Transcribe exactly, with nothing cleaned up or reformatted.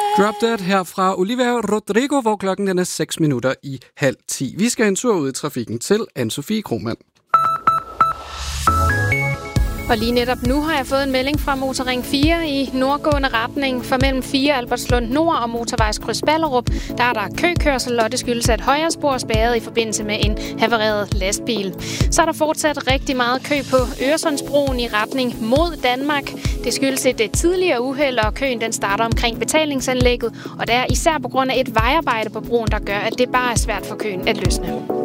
Drop Dead her fra Olivia Rodrigo, hvor klokken den er seks minutter i halv ti. Vi skal en tur ud i trafikken til Anne-Sophie Krohmann. Og lige netop nu har jeg fået en melding fra Motorring fire i nordgående retning. For mellem fire Albertslund Nord og motorvejskryds Ballerup, der er der køkørsel, og det skyldes, at højre spor er spærret i forbindelse med en havareret lastbil. Så er der fortsat rigtig meget kø på Øresundsbroen i retning mod Danmark. Det skyldes et tidligere uheld, og køen den starter omkring betalingsanlægget. Og det er især på grund af et vejarbejde på broen, der gør, at det bare er svært for køen at løsne.